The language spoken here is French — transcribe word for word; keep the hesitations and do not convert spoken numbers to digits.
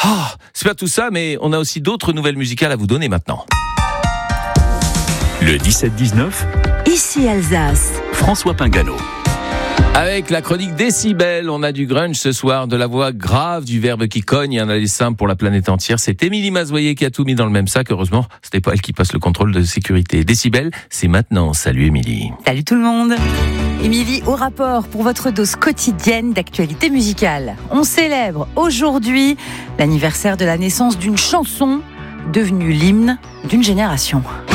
Ah, c'est pas tout ça, mais on a aussi d'autres nouvelles musicales à vous donner maintenant. Le dix-sept dix-neuf, Ici Alsace. François Pingano. Avec la chronique Décibel, on a du grunge ce soir, de la voix grave, du verbe qui cogne, il y en a des simples pour la planète entière. C'est Émilie Mazoyer qui a tout mis dans le même sac. Heureusement, c'était pas elle qui passe le contrôle de sécurité. Décibel, c'est maintenant. Salut Émilie. Salut tout le monde. Émilie, au rapport pour votre dose quotidienne d'actualité musicale. On célèbre aujourd'hui l'anniversaire de la naissance d'une chanson devenue l'hymne d'une génération.